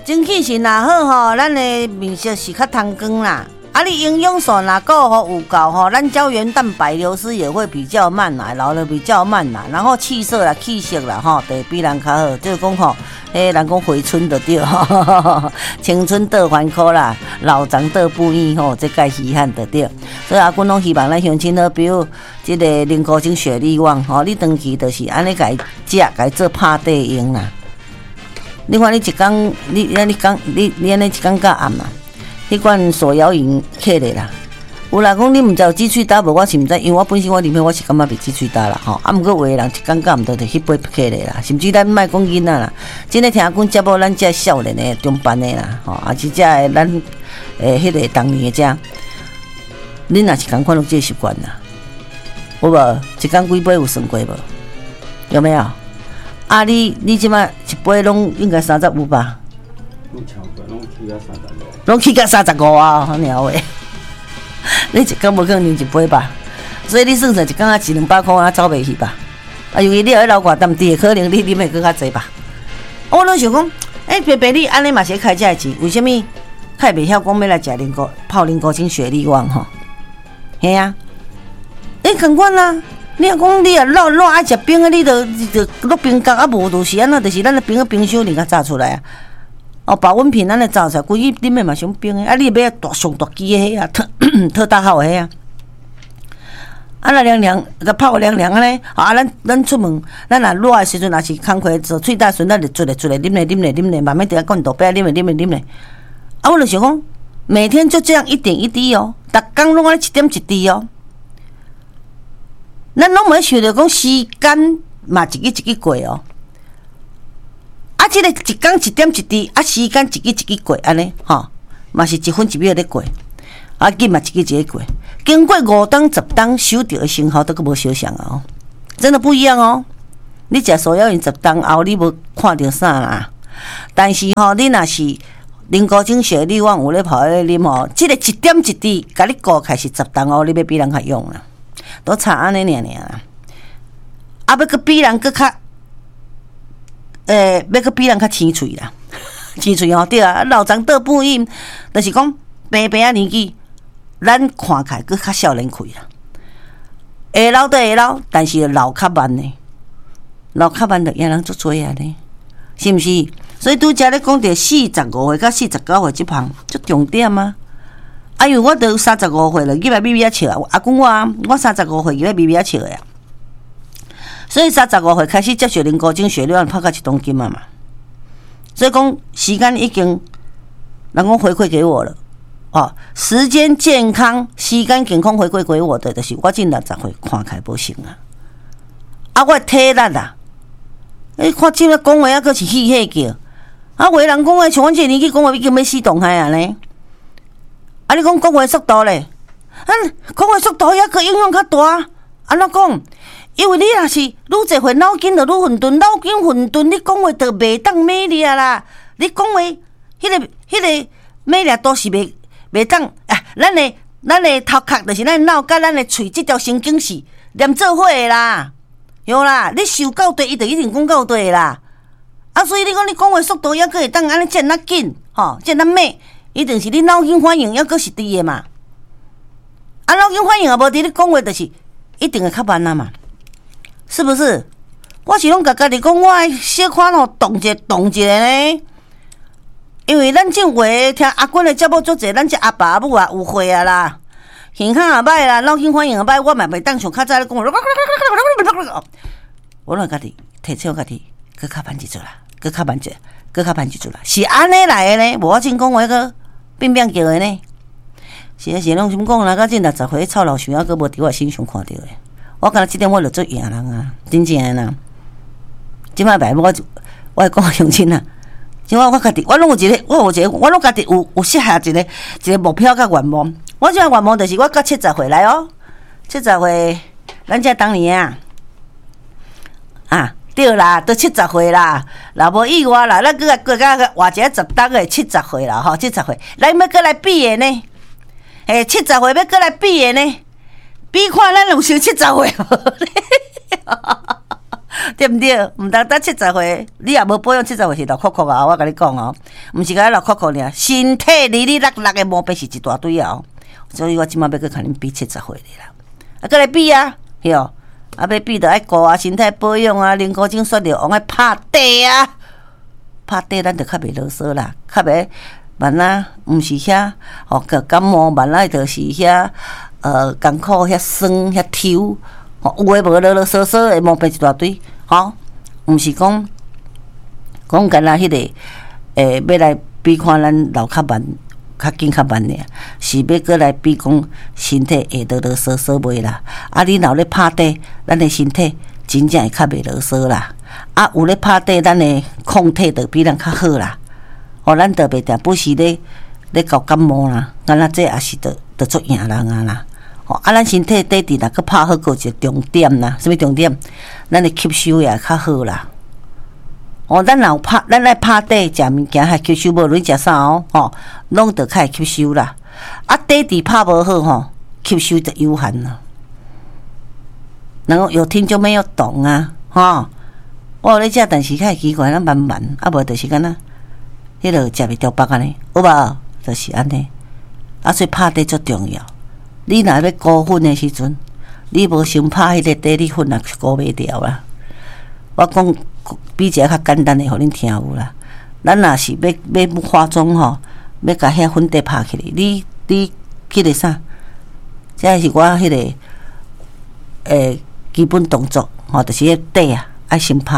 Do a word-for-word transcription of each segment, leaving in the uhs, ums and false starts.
精气神若好吼，咱的面色是较通光啦。啊，你营养素若够吼有够吼，咱胶原蛋白流失也会比较慢啦，老了比较慢啦。然后气色啦、气色啦吼，都比人较好。就是讲吼，诶，人讲回春就对，青春得还可啦，老长得不易吼，这该稀罕就对。所以阿君拢希望咱乡亲好，比如这个零高精雪力旺吼，你长期就是安尼家食，家做拍底用啦。你看你一工，你你你讲你你安尼一工到暗啦。迄款手摇饮客的啦，有人讲你毋知有鸡喙焦无？我是毋知，因为我本身我里面我是感觉袂鸡喙焦啦吼。啊，毋过有的人一感觉毋到就去买客的啦，甚至咱莫讲囡仔啦，真诶听讲节目咱遮少年的中班的啦，吼，啊是遮的咱诶迄个当年的遮，恁若是共款有这习惯啦，有无？一工几杯有算过无？有没有？啊你你即摆一杯拢应该三十五吧？ 拢超过，拢去到三十五。 拢去到三十五啊！好鸟诶，你一工无可能啉一杯吧？所以你算算一工啊一两百块啊走袂去吧？啊，尤其你喺老寡淡地，可能你啉诶更较济吧？我拢想讲，诶、欸，白白你安尼嘛是开这钱，为什么开袂晓讲要来食零高泡零高精雪力旺吼？嘿啊，诶、欸，同款啦。你若讲你啊老老爱食冰诶，你着着落冰角啊，无就是安怎？就是咱咧冰个冰箱里甲炸出来啊。哦，保温瓶咱咧炸出来，规日啉诶嘛上冰诶，啊，你要大上大支诶迄啊，特特大号诶啊，啊，那凉凉，甲泡凉凉安尼，啊，咱咱出门，咱若热诶时阵，也是工课做喙大顺，咱就做咧做咧，啉咧啉咧啉咧，慢慢伫遐灌豆杯，啉咧啉咧啉咧，啊，我就想讲，每天就这样一点一滴哦，逐工拢安尼一点一滴哦，咱拢袂想着讲时间嘛一日一日过哦。啊，即、這个一工一点一滴，啊，时间一日一日过，安尼吼，嘛是一分一秒咧过，啊，紧嘛一日一日过。经过五档十档，收到的成效都佫无相像哦，真的不一样哦。你食手摇饮十档后，你无看到啥啦？但是吼、哦，你若是零高精雪力旺有咧泡咧啉吼，即、這个一点一滴，甲你顾开是十档后，你要比人较用啦，都差安尼尔尔啦。啊，要佫比人佫较。诶、欸，要搁比人较青翠啦，青翠吼对啊，老长得不易，就是讲平平啊年纪，咱看起来搁较少年气啦。会老都会老，但是老较慢呢，老较慢就让人足多啊呢，是毋是？所以拄则咧讲着四十五岁到四十九岁即项足重点啊。啊，因为我都三十五岁了，入来咪咪啊笑啊，阿公我啊，我三十五岁入来咪咪啊笑呀。所以三十五岁开始接受零高精血量，泡到一公斤嘛嘛。所以讲时间已经人讲回馈给我了，哦，时间健康、时间健康回馈给我的，就是我近六十岁看起来无成啊。啊，我体力啊，你看即个讲话啊，佫是气气叫。啊，有的人讲话像阮这年纪讲话已经要死动害啊呢。啊，你讲讲话速度咧，啊，讲话速度抑佫影响较大，安怎讲？因为你若是愈侪岁脑筋就愈混沌，脑筋混沌，你讲话就袂当美丽啦。你讲话，迄、那个、迄、那个美丽都是袂袂当啊。咱的、咱的头壳就是咱脑甲咱的喙这条神经是连做伙的啦，有啦。你受到对，伊就一定讲到对啦。啊，所以你讲你讲话速度抑佫会当安尼渐那紧，吼，渐那美，一定是你脑筋反应抑佫是低的嘛。啊，脑筋反应也无伫，你讲话就是一定会较慢啊嘛。是不是？我是拢甲家己讲，我爱小可吼动一下动一下呢。因为咱正话听阿君的节目足济，咱这阿爸阿母啊有岁啊啦，形象也歹啦，脑筋反应也歹，我嘛袂当像较早咧讲。我拢家己提醒家己，搁较慢一撮啦，搁较慢一，搁较慢一撮啦，是安尼来的呢。无我真讲话个变变叫的呢。是啊是拢什么讲啦？到真六十岁臭老熊，还佫无伫我身上看到的。我感觉即点我就做赢人啊，真正诶啦！即摆摆我我会讲乡亲啊，即摆我家己我拢有一个，我有一个，我拢家己有有设下一个一个目标甲愿望。我即个愿望就是我到七十岁来哦，七十岁，咱遮当年啊，啊对啦，到七十岁啦，若无意外啦，咱搁搁甲换一个十档诶七十岁啦吼，七十岁，咱要搁来比诶呢？诶，七十岁要搁来比诶呢？比看咱有成七十岁无？ 对不对？毋当等七十岁，你也无保养七十岁是六块块啊！我甲你讲哦，毋是甲六块块尔，身体哩哩落落的毛病是一大堆啊！所以我即摆要去甲恁比七十岁哩啦，啊，搁来比啊，嘿哦，啊，要比着爱顾啊，身体保养啊，啉高精选着往爱拍地啊，拍地咱着较袂啰嗦啦，较袂万啊，毋是遐哦，个感冒万啊，就是遐呃艰苦遐酸遐抽。有诶无啰啰嗦嗦诶毛病一大堆，吼，毋是讲讲干那迄个诶，要来比看咱老较慢、较紧较慢尔，是要过来比讲身体会啰啰嗦嗦袂啦。啊，你若咧拍底，咱诶身体真正会较袂啰嗦啦。啊，有咧拍底，咱诶抗体就比咱较好啦。哦，咱着袂定不时咧咧搞感冒啦，干那这也是着着做赢人啊啦。哦，啊，咱身体底底若去拍好，个一个重点啦。什么重点？咱的吸收也较好啦。哦，咱若有拍，咱来拍底食物件，还吸收无？你食啥哦？吼，拢着较会吸收啦。啊，底底拍无好吼，吸收就有限啦。然后有听就没有懂啊，吼。我有咧食，但是较奇怪，咱慢慢，啊无就是敢若迄落食袂着饱安尼，有无？就是安尼。啊，所以拍底足重要。你若要顾粉的时阵，你无先拍迄个底，你粉也顾袂掉啦。我讲比一个较简单的，互恁听有啦。咱若是要要化妆吼，要甲遐粉底拍起来，你你迄个啥？这是我迄个诶基本动作吼，就是迄底啊，爱先拍。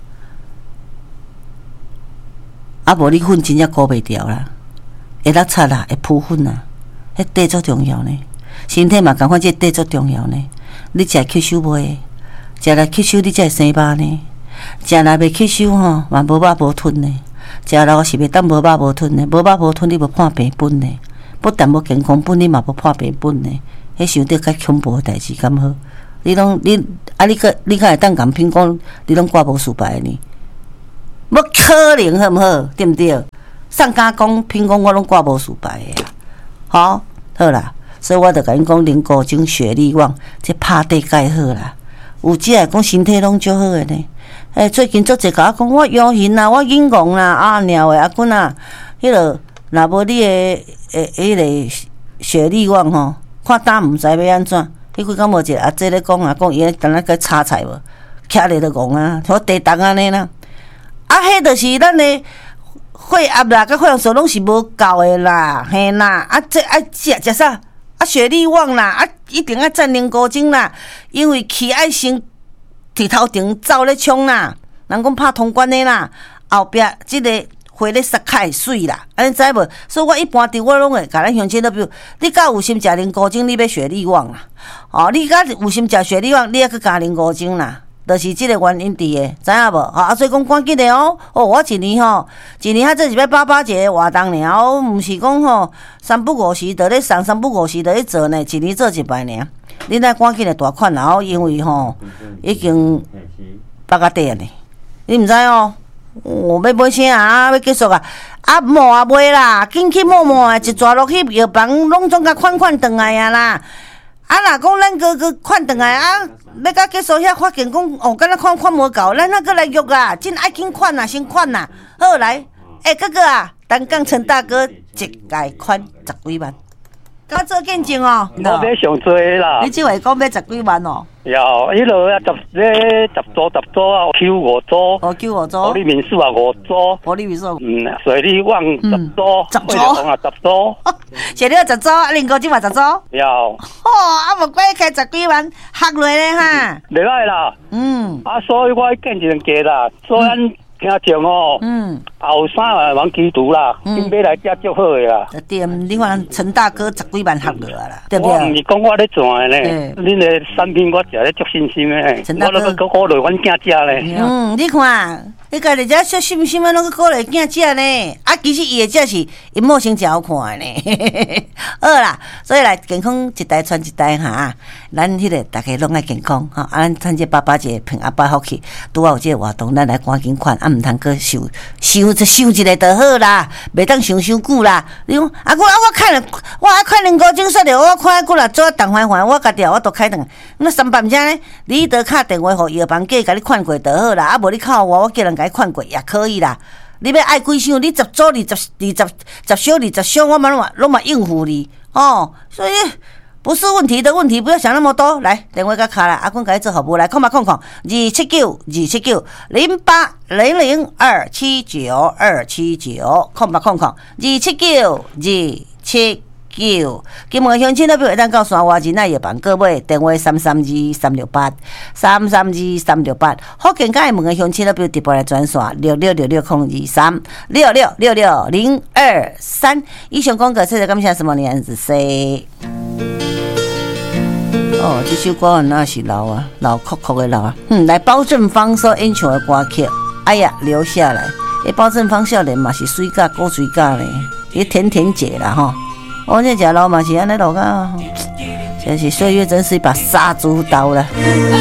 啊，无你粉真正顾袂掉啦，会落擦啦，会浮粉啦，迄底足重要呢。身体嘛，共款，这底足重要呢。你食吸收袂？食来吸收，你才会生肉呢。食来袂吸收吼，嘛无肉无吞呢。食来是袂当无肉无吞呢，无肉无吞，你无破病本呢。不但无健康本，你嘛无破病本呢。迄想着较恐怖诶代志，敢好？你拢你啊，你个你较会当共评讲，你拢挂无输败呢？无可能，好毋好？对毋对？上家讲评讲，我拢挂无输败诶啊。好，好啦。所以我着甲因讲，啉高精、雪力旺，这拍底介好啦。有只来讲身体拢足好诶呢。诶、欸，最近足侪甲我讲，我腰型啦，我硬戆啦，啊，尿诶阿君啊，迄落若无你诶诶迄个雪力旺吼，看胆毋知要安怎。迄几工无一个阿姐咧讲啊，讲伊咧等下去炒菜无，徛咧就戆啊，像地动安尼啦。啊，迄著是咱诶血压啦，甲血氧素拢是无够诶啦，嘿啦，啊，这爱食食啥？啊，雪力旺啦，啊，一定要占零高精啦，因为气爱先伫头前走咧冲啦，人讲拍通关的啦，后壁即个花咧撒开水啦，安尼知无？所以我一般伫我拢会甲咱乡亲都比如，你甲有心食零高精，你要雪力旺啦，哦，你甲有心食雪力旺，你还去加零高精啦。就是即个原因伫诶，知影无？啊，所以讲赶紧的哦。哦，我一年吼，一年还做是要八八一个活动尔，我毋是讲吼三不五时就咧送，三不五时就咧做呢，一年做一摆尔。恁来赶紧的大款啦，因为吼已经八个底呢，你毋知哦？哦，要买啥啊？要结束啊？啊，摸也买啦，紧去摸摸，一抓落去药房拢总甲款款转来啊啦。啊，若讲咱个个款转来啊，要甲结束遐发现讲哦，敢若款款无够，咱那个来约啊，真爱紧款啊，先款啊。好来，诶、欸，哥哥啊，单讲陈大哥一概款十几万，甲做见证哦。 我买上多啦。 你即话讲买十几万哦？ 有，迄落啊十咧十组十组啊，Q 五组。 哦 Q 五组。 火力民宿啊五组。 火力民宿。 嗯，水利旺十组。 十组。 啊十组。 雪力十组，啊零高精嘛十组。 有。 哦，啊无怪开十几万，合落咧哈。 袂歹啦。 嗯。 啊，所以我见一个啦，所以咱听众哦。嗯。后生啊，往基督啦，今买来遮足好诶啦。 对，你看陈大哥十几万合落啊啦，对不对？ 我毋是讲我咧赚诶呢，恁诶产品我食咧足新鲜诶，我都搁鼓励阮囝食咧。 嗯，你看， 迄家己遮小心心啊，拢去鼓励囝食呢。啊，其实伊的食是因某生真好看的呢。好啦，所以来健康一代传一代哈，咱迄个大家拢爱健康哈。啊，咱趁这爸爸节平阿爸福气，拄好有这个活动，咱来赶紧款，啊，毋通搁想想一想一个就好啦，袂当想伤久啦。你讲啊，我啊我看了，我啊看两个钟说着，我看过啦，做动环环，我家己我都开灯。那三百只呢？你得敲电话互药房计，甲你看过就好啦。啊，无你靠我，我叫人甲你看过也可以啦。你要爱几箱？你十组、二十、二十、十箱、二十箱，我嘛拢嘛拢嘛应付你哦。所以不是问题的问题，不要想那么多。来，电话甲敲啦，阿公甲你做服务来，空吧空空，二七九二七九零八零零二七九二七九，空吧空空，二七九二七。九，金门乡亲那边会当到山外真爱药房购买，电话三三二三六八三三二三六八。福建港的门的乡亲那边直播来转线六六六六空二三六六六六零二三。以上广告，谢谢感谢什么年子 C。哦，这首歌那是老啊，老酷酷的老啊。嗯，来包正芳所演唱的歌曲，哎呀，留下来。诶，包正芳少年嘛是水甲古水甲咧，伊甜甜姐啦吼。我这食老嘛是安尼落个，真是岁月真是一把杀猪刀了。